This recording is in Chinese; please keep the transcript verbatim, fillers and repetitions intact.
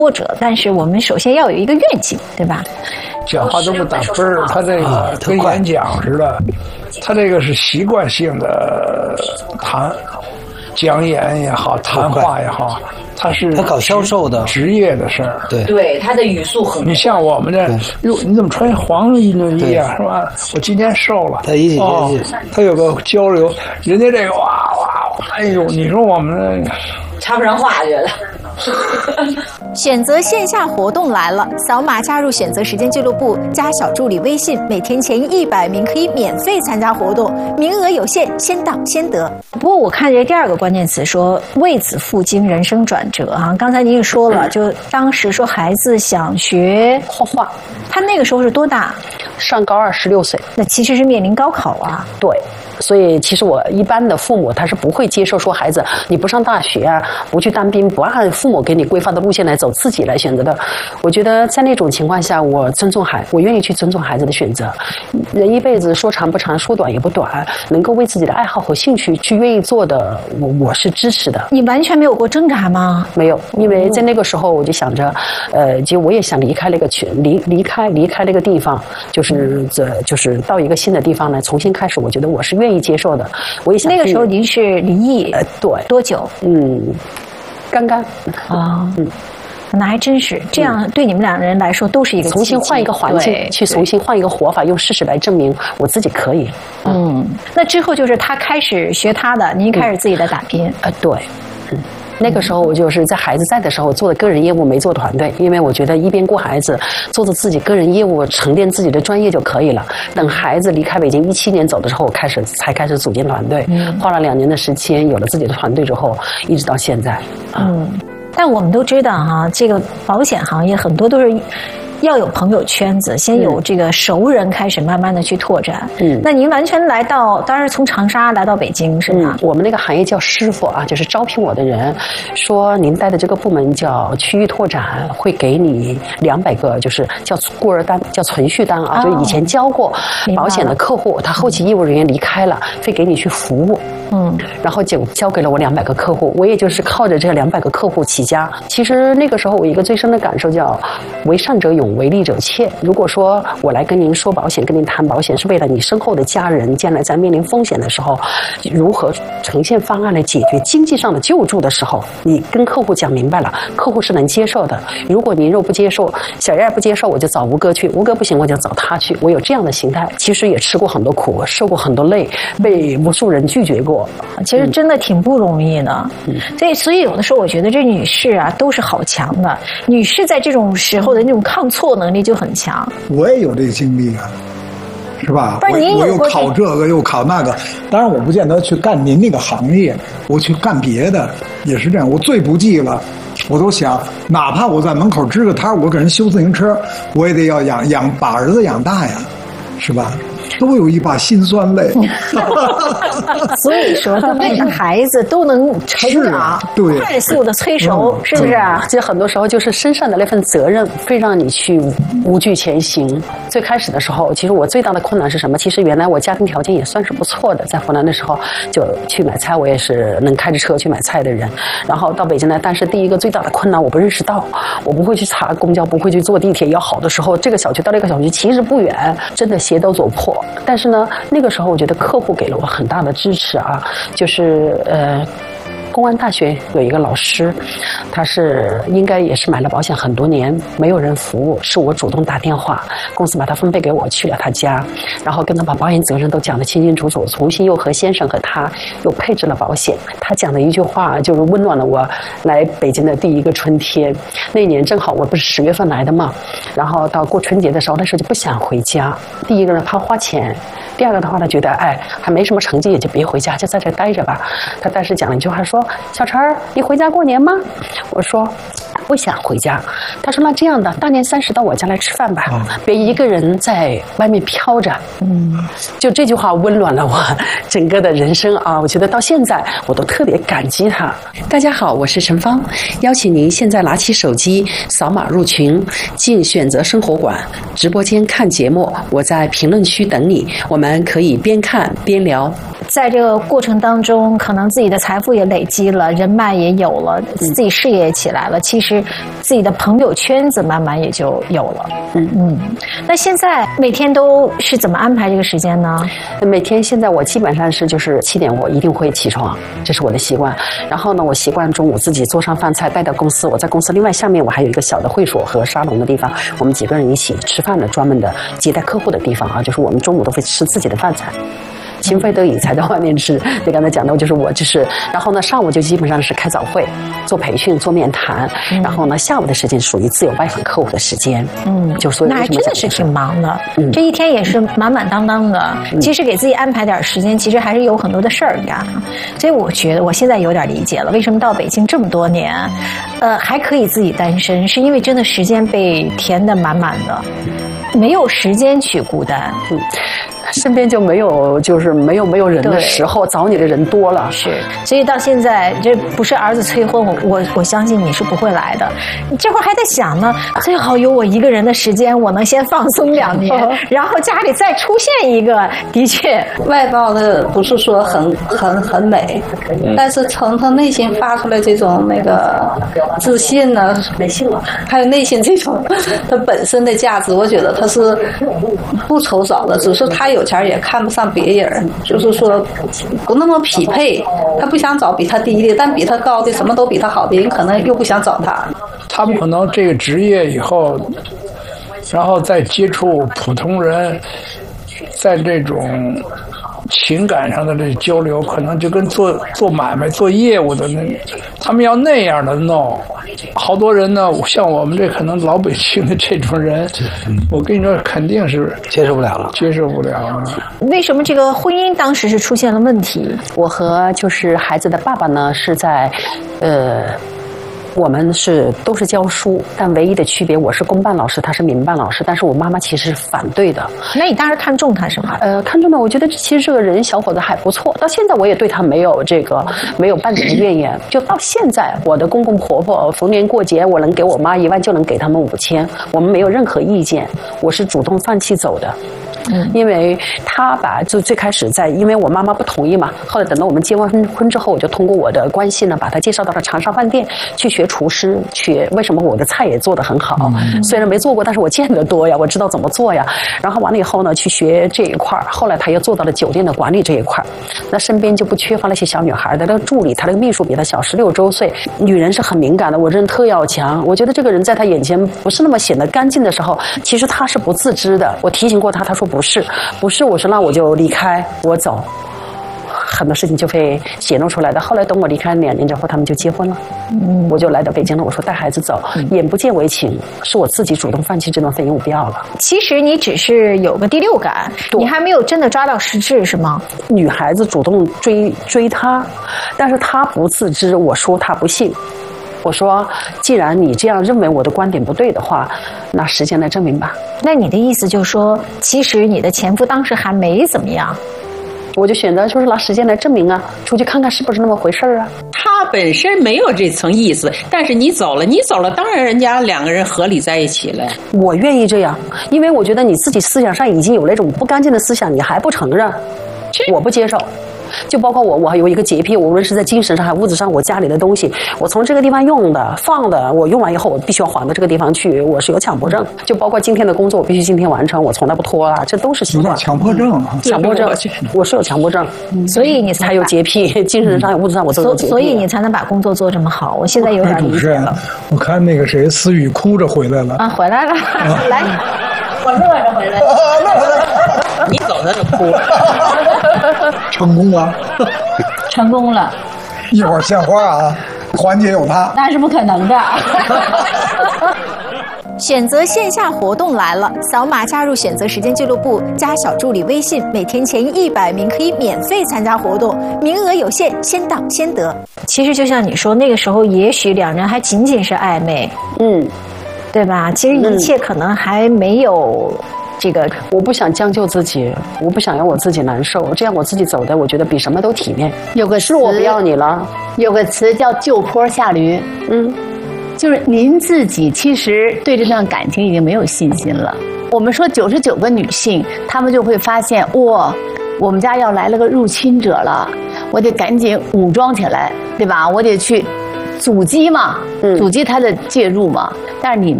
波折，但是我们首先要有一个愿景，对吧？ 讲话都不打分儿，他这个跟演讲似的，他这个是习惯性的谈讲演也好，谈话也好，他是他搞销售的职业的事儿。 对对，他的语速很。 你像我们这，哟，你怎么穿黄衣轮衣啊？是吧？我今天瘦了。 他一起哦，他有个交流，人家这个哇哇，哎呦，你说我们插不上话，觉得。 选择线下活动来了，扫码加入选择时间俱乐部，加小助理微信，每天前一百名可以免费参加活动，名额有限，先到先得。不过我看这第二个关键词说为子赴京人生转折啊，刚才您也说了，就当时说孩子想学画画，他那个时候是多大？ 上高二，十六岁。 那其实是面临高考啊。 对。所以其实我一般的父母他是不会接受说孩子你不上大学啊，不去当兵，不按父母给你规划的路线来走，自己来选择的。我觉得在那种情况下，我尊重孩，我愿意去尊重孩子的选择。人一辈子说长不长，说短也不短，能够为自己的爱好和兴趣去愿意做的，我我是支持的。 你完全没有过挣扎吗？ 没有，因为在那个时候我就想着，呃，其实我也想离开那个群，离离开离开那个地方，就是这就是到一个新的地方来重新开始。我觉得我是愿意接受的。我也想那个时候您是离异， 呃，对， 多久？ 嗯，刚刚啊， 嗯。 那还真是这样，对你们两人来说都是一个重新换一个环境，去重新换一个活法，用事实来证明我自己可以。 嗯，那之后就是他开始学他的，您开始自己的打拼。 呃，对，嗯。那个时候我就是在孩子在的时候做的个人业务，没做团队，因为我觉得一边顾孩子，做着自己个人业务，沉淀自己的专业就可以了。等孩子离开北京一七年走的时候，我开始才开始组建团队，嗯、花了两年的时间，有了自己的团队之后，一直到现在。 嗯，但我们都知道哈、啊，这个保险行业很多都是要有朋友圈子，先有这个熟人开始慢慢的去拓展。嗯，那您完全来到，当然从长沙来到北京是吗？ 嗯，我们那个行业叫师傅啊，就是招聘我的人说您带的这个部门叫区域拓展，会给你两百个就是叫孤儿单，叫存续单啊，哦、就以前交过保险的客户，他后期业务人员离开了，会给你去服务。嗯，然后就交给了我两百个客户，我也就是靠着这两百个客户起家。其实那个时候我一个最深的感受叫为善者勇，为利者怯。如果说我来跟您说保险，跟您谈保险，是为了你身后的家人将来在面临风险的时候，如何呈现方案来解决经济上的救助的时候，你跟客户讲明白了，客户是能接受的。如果您若不接受，小燕不接受，我就找吴哥去，吴哥不行我就找他去。我有这样的心态，其实也吃过很多苦，受过很多累，被无数人拒绝过。 其实真的挺不容易的，嗯，所以所以有的时候我觉得这女士啊都是好强的，女士在这种时候的那种抗挫能力就很强。 我也有这个经历啊，是吧？ 不是您我又考这个又考那个，当然我不见得去干您那个行业，我去干别的也是这样。我最不济了，我都想，哪怕我在门口支个摊，我给人修自行车，我也得要养养把儿子养大呀，是吧？都有一把辛酸泪， 所以说为了孩子都能成长， 对， 快速的催熟，嗯、是不是啊？ 其实很多时候就是身上的那份责任，会让你去无惧前行。最开始的时候，其实我最大的困难是什么？其实原来我家庭条件也算是不错的，在湖南的时候就去买菜，我也是能开着车去买菜的人。然后到北京来，但是第一个最大的困难，我不认识道，我不会去查公交，不会去坐地铁。要好的时候，这个小区到那个小区其实不远，真的鞋都走破。但是呢，那个时候我觉得客户给了我很大的支持啊，就是呃。公安大学有一个老师，他是应该也是买了保险很多年，没有人服务，是我主动打电话，公司把他分配给我，去了他家，然后跟他把保险责任都讲得清清楚楚，重新又和先生和他又配置了保险。他讲的一句话就是温暖了我来北京的第一个春天。那年正好我不是十月份来的嘛，然后到过春节的时候，那时候就不想回家。第一个呢，怕花钱；第二个的话呢，觉得哎还没什么成绩，也就别回家，就在这待着吧。他当时讲了一句话说，小陈儿，你回家过年吗？我说不想回家。他说那这样的，大年三十到我家来吃饭吧，嗯、别一个人在外面飘着。嗯，就这句话温暖了我整个的人生啊！我觉得到现在我都特别感激他。大家好，我是陈芳，邀请您现在拿起手机扫码入群，进选择生活馆直播间看节目，我在评论区等你，我们可以边看边聊。 在这个过程当中，可能自己的财富也累积了，人脉也有了，自己事业也起来了，其实自己的朋友圈子慢慢也就有了。嗯嗯。那现在每天都是怎么安排这个时间呢？ 每天现在我基本上是就是七点我一定会起床，这是我的习惯。然后呢，我习惯中午自己做上饭菜带到公司，我在公司另外下面我还有一个小的会所和沙龙的地方，我们几个人一起吃饭的专门的接待客户的地方啊，就是我们中午都会吃自己的饭菜。情非得已才在外面吃。你刚才讲到，就是我就是，然后呢，上午就基本上是开早会、做培训、做面谈，嗯、然后呢，下午的时间属于自由拜访客户的时间。嗯，就所以那还真的是挺忙的，嗯、这一天也是满满当当的。嗯、其实给自己安排点时间，其实还是有很多的事儿干。所以我觉得我现在有点理解了，为什么到北京这么多年，呃，还可以自己单身，是因为真的时间被填得满满的，没有时间去孤单。嗯。 身边就没有，就是没有没有人的时候，找你的人多了。 是，所以到现在，这不是儿子催婚，我我我相信你是不会来的。你这会儿还在想呢，最好有我一个人的时间，我能先放松两年，然后家里再出现一个。的确， 外貌的不是说很很很美，但是从他内心发出来这种那个自信呢、啊， 内心了， 还有内心这种他本身的价值，我觉得他是不愁少的，只是他有钱也看不上别人，就是说不那么匹配。他不想找比他低的，但比他高的什么都比他好的人，可能又不想找他。 他们可能这个职业以后，然后再接触普通人，在这种情感上的这交流，可能就跟做做买卖、做业务的那，他们要那样的弄。好多人呢，像我们这可能老北京的这种人，我跟你说，肯定是接受不了了， 接受不了了。 为什么这个婚姻当时是出现了问题？ 我和就是孩子的爸爸呢，是在，呃。我们是都是教书，但唯一的区别，我是公办老师，他是民办老师，但是我妈妈其实是反对的。 那你当时看中他什么？ 呃，看中的，我觉得其实这个人小伙子还不错，到现在我也对他没有这个没有半点的怨言。就到现在，我的公公婆婆逢年过节，我能给我妈一万，就能给他们五千，我们没有任何意见，我是主动放弃走的。嗯，因为他把就最开始在，因为我妈妈不同意嘛，后来等到我们结完婚婚之后，我就通过我的关系呢，把他介绍到了长沙饭店去学厨师，学为什么我的菜也做得很好，嗯、虽然没做过，但是我见得多呀，我知道怎么做呀。然后完了以后呢，去学这一块儿，后来他又做到了酒店的管理这一块儿。那身边就不缺乏那些小女孩的那个助理，他那个秘书比他小十六周岁，女人是很敏感的，我人特要强。我觉得这个人在他眼前不是那么显得干净的时候，其实他是不自知的。我提醒过他，他说。不是，不是，我说那我就离开，我走，很多事情就会显露出来的。后来等我离开两年之后，他们就结婚了，嗯，我就来到北京了。我说带孩子走，嗯、眼不见为情，是我自己主动放弃这段婚姻，我不要了。 其实你只是有个第六感，你还没有真的抓到实质，是吗？ 女孩子主动追追他，但是他不自知，我说他不信。我说，既然你这样认为我的观点不对的话，那时间来证明吧。 那你的意思就是说，其实你的前夫当时还没怎么样， 我就选择就是拿时间来证明啊，出去看看是不是那么回事啊。 他本身没有这层意思，但是你走了，你走了，当然人家两个人合理在一起了。 我愿意这样，因为我觉得你自己思想上已经有那种不干净的思想，你还不承认，我不接受。就包括我，我还有一个洁癖，无论是在精神上还物质上，我家里的东西，我从这个地方用的、放的，我用完以后，我必须要还到这个地方去，我是有强迫症。就包括今天的工作，我必须今天完成，我从来不拖啊，这都是习惯。 强迫症啊， 强迫症，我是有强迫症， 嗯、所以你才有洁癖，精神上、物质上我都有洁癖。 所以你才能把工作做这么好。我现在有点理解了。 我看那个谁，思雨哭着回来了啊，回来了，啊、来， 我乐着回来了。 你走他就哭。 成功了， 成功了。 一会儿献花啊，环节有他， 那是不可能的。 选择线下活动来了，扫码加入选择时间俱乐部，加小助理微信，每天前一百名可以免费参加活动，名额有限，先到先得。其实就像你说，那个时候也许两人还仅仅是暧昧，嗯，对吧？其实一切可能还没有。这个我不想将就自己，我不想让我自己难受，这样我自己走的，我觉得比什么都体面。 有个是我不要你了， 有个词叫就坡下驴，嗯，就是您自己其实对这段感情已经没有信心了。我们说九十九个女性，她们就会发现，哇， 我们家要来了个入侵者了，我得赶紧武装起来，对吧？我得去阻击嘛，阻击他的介入嘛。但是你